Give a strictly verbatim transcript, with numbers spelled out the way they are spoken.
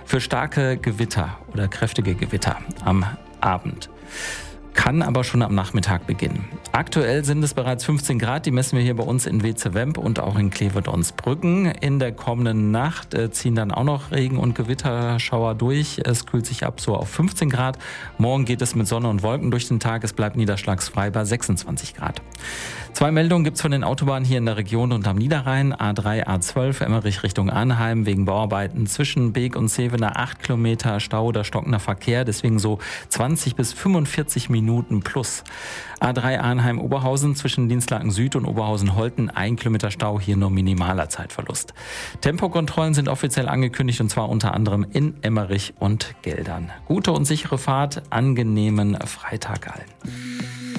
für starke Gewitter oder kräftige Gewitter am Abend. Kann aber schon am Nachmittag beginnen. Aktuell sind es bereits fünfzehn Grad, die messen wir hier bei uns in Weeze-Wemp und auch in Kleve-Donsbrücken. In der kommenden Nacht äh, ziehen dann auch noch Regen- und Gewitterschauer durch. Es kühlt sich ab so auf fünfzehn Grad. Morgen geht es mit Sonne und Wolken durch den Tag. Es bleibt niederschlagsfrei bei sechsundzwanzig Grad. Zwei Meldungen gibt es von den Autobahnen hier in der Region und am Niederrhein. A drei, A zwölf, Emmerich Richtung Arnheim wegen Bauarbeiten zwischen Beek und Zevenaar acht Kilometer Stau oder stockender Verkehr. Deswegen so zwanzig bis fünfundvierzig Minuten plus. A drei Arnheim-Oberhausen zwischen Dienstlaken Süd und Oberhausen-Holten ein Kilometer Stau, hier nur minimaler Zeitverlust. Tempokontrollen sind offiziell angekündigt und zwar unter anderem in Emmerich und Geldern. Gute und sichere Fahrt, angenehmen Freitag allen.